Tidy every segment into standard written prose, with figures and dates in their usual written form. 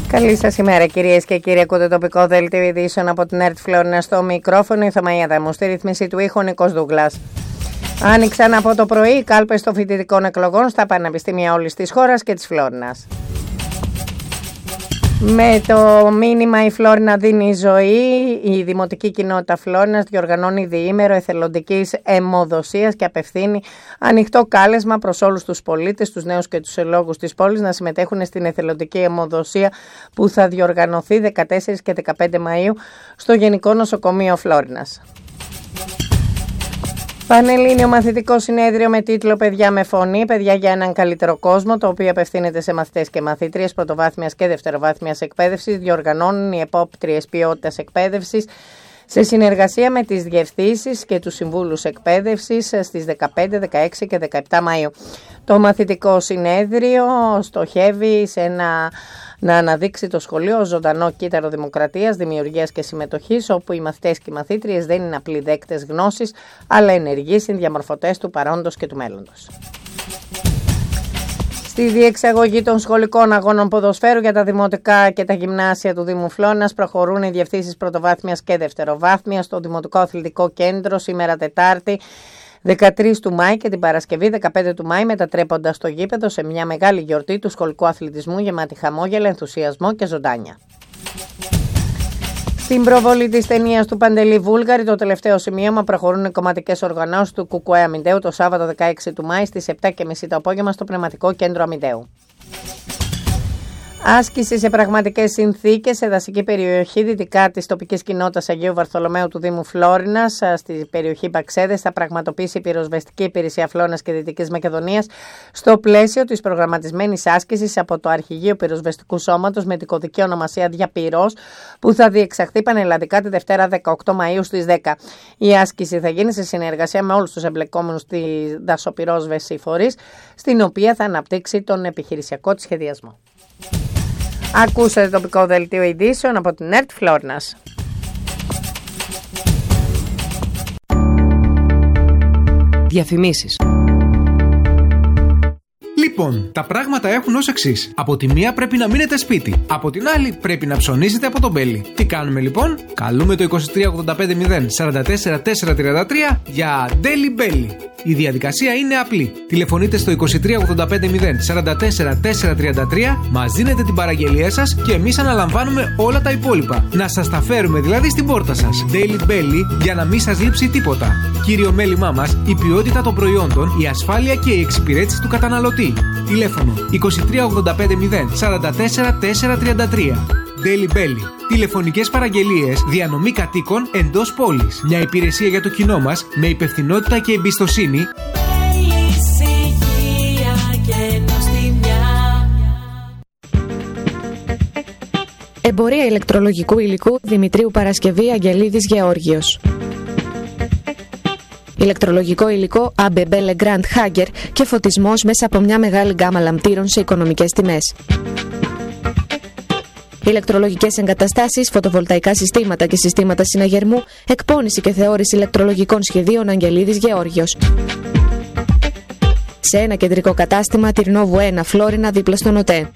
Καλή σας ημέρα, κυρίες και κύριοι. Ακούτε τοπικό δελτίο ειδήσεων από την ΕΡΤ Φλόρινα. Στο μικρόφωνο η Θωμαία Δαμού, στη ρύθμιση του ήχου Νικός Δούγκλας. Άνοιξαν από το πρωί οι κάλπες των φοιτητικών εκλογών στα πανεπιστήμια όλης της χώρας και της Φλόρινας. Με το μήνυμα «Η Φλόρινα δίνει ζωή», η Δημοτική Κοινότητα Φλόρινας διοργανώνει διήμερο εθελοντικής αιμοδοσίας και απευθύνει ανοιχτό κάλεσμα προς όλους τους πολίτες, τους νέους και τους συλλόγους της πόλης να συμμετέχουν στην εθελοντική αιμοδοσία που θα διοργανωθεί 14 και 15 Μαΐου στο Γενικό Νοσοκομείο Φλόρινας. Πανελλήνιο Μαθητικό Συνέδριο με τίτλο «Παιδιά με φωνή, παιδιά για έναν καλύτερο κόσμο», το οποίο απευθύνεται σε μαθητές και μαθήτριες πρωτοβάθμιας και δευτεροβάθμιας εκπαίδευσης, διοργανώνουν οι επόπτριες ποιότητας εκπαίδευσης σε συνεργασία με τις διευθύνσεις και τους συμβούλους εκπαίδευσης στις 15, 16 και 17 Μαΐου. Το Μαθητικό Συνέδριο στοχεύει να αναδείξει το σχολείο ως ζωντανό κύτταρο δημοκρατίας, δημιουργίας και συμμετοχής, όπου οι μαθητές και οι μαθήτριες δεν είναι απλοί δέκτες γνώσης, αλλά ενεργοί συνδιαμορφωτές του παρόντος και του μέλλοντος. Στη διεξαγωγή των σχολικών αγώνων ποδοσφαίρου για τα δημοτικά και τα γυμνάσια του Δήμου Φλόρινας προχωρούν οι διευθύνσεις πρωτοβάθμιας και δευτεροβάθμιας στο Δημοτικό Αθλητικό Κέντρο σήμερα Τετάρτη 13 του Μάη και την Παρασκευή 15 του Μάη, μετατρέποντας το γήπεδο σε μια μεγάλη γιορτή του σχολικού αθλητισμού γεμάτη χαμόγελα, ενθουσιασμό και ζωντάνια. Στην προβολή της ταινίας του Παντελή Βούλγαρη, το τελευταίο σημείωμα, προχωρούν οι κομματικές οργανώσεις του ΚΚΕ Αμυντέου το Σάββατο 16 του Μάη στις 7:30 το απόγευμα στο Πνευματικό Κέντρο Αμυντέου. Άσκηση σε πραγματικές συνθήκες σε δασική περιοχή δυτικά της τοπικής κοινότητας Αγίου Βαρθολομαίου του Δήμου Φλόρινας, στη περιοχή Παξέδες, θα πραγματοποιήσει η Πυροσβεστική Υπηρεσία Φλόρινας και Δυτικής Μακεδονίας στο πλαίσιο της προγραμματισμένης άσκησης από το Αρχηγείο Πυροσβεστικού Σώματος με την κωδική ονομασία Διαπυρός, που θα διεξαχθεί πανελλαδικά τη Δευτέρα 18 Μαΐου στις 10. Η άσκηση θα γίνει σε συνεργασία με όλους τους εμπλεκόμενους στη δασοπυρόσβεση φορείς, στην οποία θα αναπτύξει τον επιχειρησιακό της σχεδιασμό. Ακούσατε το τοπικό δελτίο ειδήσεων από την ΕΡΤ Φλόρινας. Διαφημίσεις. Λοιπόν, τα πράγματα έχουν ως εξής. Από τη μία πρέπει να μείνετε σπίτι. Από την άλλη πρέπει να ψωνίζετε από τον Μπέλι. Τι κάνουμε λοιπόν? Καλούμε το 2385 044 433 για Daily Belly. Η διαδικασία είναι απλή. Τηλεφωνείτε στο 2385 044 433, μας δίνετε την παραγγελία σας και εμείς αναλαμβάνουμε όλα τα υπόλοιπα. Να σας τα φέρουμε δηλαδή στην πόρτα σας. Daily Belly για να μην σας λείψει τίποτα. Κύριο μέλημά μας, η ποιότητα των προϊόντων, η ασφάλεια και η εξυπηρέτηση του καταναλωτή. Τηλέφωνο 2385 044 433. Daily Belly. Τηλεφωνικές παραγγελίες, διανομή κατοίκων εντός πόλης. Μια υπηρεσία για το κοινό μας με υπευθυνότητα και εμπιστοσύνη. Εμπορία ηλεκτρολογικού υλικού Δημητρίου Παρασκευή Αγγελίδης Γεώργιος. Ηλεκτρολογικό υλικό ABB Legrand Hager και φωτισμός μέσα από μια μεγάλη γκάμα λαμπτήρων σε οικονομικές τιμές. Ηλεκτρολογικές εγκαταστάσεις, φωτοβολταϊκά συστήματα και συστήματα συναγερμού, εκπώνηση και θεώρηση ηλεκτρολογικών σχεδίων Αγγελίδης Γεώργιος. Σε ένα κεντρικό κατάστημα, Τυρνόβου 1, Φλόρινα, δίπλα στον ΟΤΕ.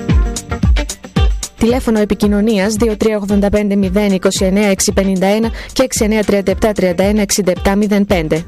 Τηλέφωνο επικοινωνίας 2385 029 651 και 6937 31 67 05.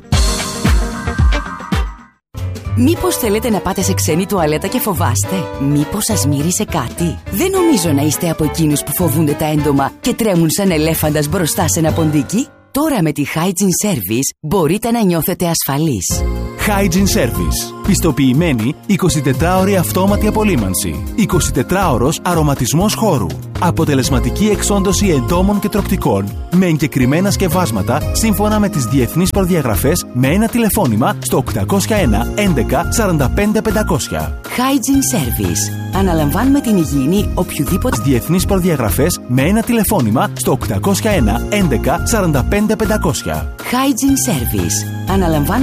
Μήπως θέλετε να πάτε σε ξένη τουαλέτα και φοβάστε? Μήπως σας μύρισε κάτι? Δεν νομίζω να είστε από εκείνους που φοβούνται τα έντομα και τρέμουν σαν ελέφαντας μπροστά σε ένα ποντίκι. Τώρα με τη Hygiene Service μπορείτε να νιώθετε ασφαλείς. Hygiene Service. Πιστοποιημένη 24ωρη αυτόματη απολύμανση. 24ωρος αρωματισμός χώρου. Αποτελεσματική εξόντωση εντόμων και τροκτικών με εγκεκριμένα σκευάσματα σύμφωνα με τις διεθνείς προδιαγραφές με ένα τηλεφώνημα στο 801 11 45 500. Hygiene Service. Αναλαμβάνουμε την υγιεινή οποιοδήποτε διεθνείς προδιαγραφές με ένα τηλεφώνημα στο 801 11 45 500. Hygiene Service. Αναλαμβάνουμε